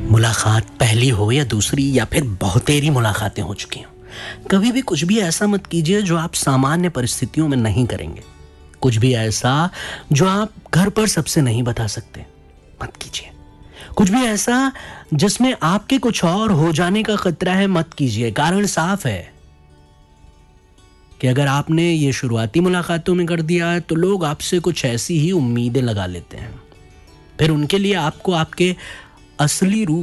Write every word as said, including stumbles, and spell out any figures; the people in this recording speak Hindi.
मुलाकात पहली हो या दूसरी या फिर बहुतेरी मुलाकातें हो चुकी हों, कभी भी कुछ भी ऐसा मत कीजिए जो आप सामान्य परिस्थितियों में नहीं करेंगे। कुछ भी ऐसा जो आप घर पर सबसे नहीं बता सकते, मत कीजिए। कुछ भी ऐसा जिसमें आपके कुछ और हो जाने का खतरा है, मत कीजिए। कारण साफ है कि अगर आपने ये शुरुआती मुलाकातों में कर दिया है तो लोग आपसे कुछ ऐसी ही उम्मीदें लगा लेते हैं। फिर उनके लिए आपको आपके असली रूप